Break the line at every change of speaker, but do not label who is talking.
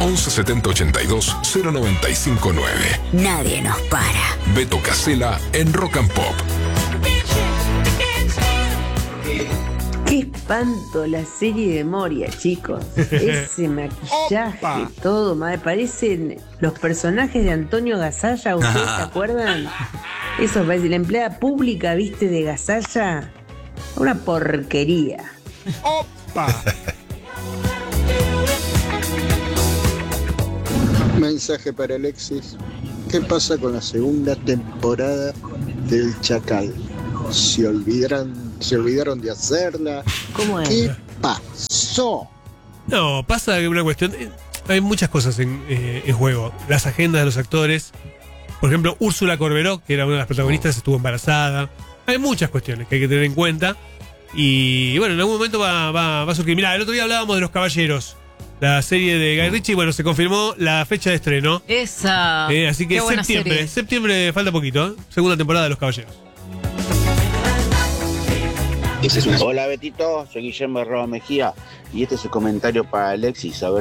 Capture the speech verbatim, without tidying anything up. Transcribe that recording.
once setenta ochenta y dos cero noventa y cinco nueve.
Nadie nos para.
Beto Casella en Rock and Pop.
Qué espanto la serie de Moria, chicos. Ese maquillaje,
Opa.
todo, madre. Parecen los personajes de Antonio Gasalla, ¿ustedes se acuerdan? Eso parece, la empleada pública, viste, de Gasalla. Una porquería.
¡Opa!
Mensaje para Alexis. ¿Qué pasa con la segunda temporada del Chacal? ¿Se olvidaron, se olvidaron de hacerla?
¿Cómo es?
¿Qué pasó?
No, pasa que una cuestión. eh, Hay muchas cosas en, eh, en juego. Las agendas de los actores. Por ejemplo, Úrsula Corberó, que era una de las protagonistas, estuvo embarazada. Hay muchas cuestiones que hay que tener en cuenta. Y bueno, en algún momento va, va, va a surgir. Mirá, el otro día hablábamos de Los Caballeros, la serie de Guy Ritchie. Bueno, se confirmó la fecha de estreno.
Esa.
Eh, así que
Qué buena
septiembre.
serie.
Septiembre falta poquito, ¿eh? Segunda temporada de Los Caballeros.
Hola Betito, soy Guillermo Roa Mejía y este es el comentario para Alexis, a ver